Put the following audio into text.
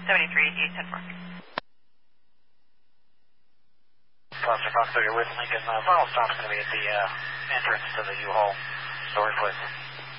73D10-4. Foster Fox 30 with Lincoln. Final stop's going to be at the entrance to the U-Haul storage place.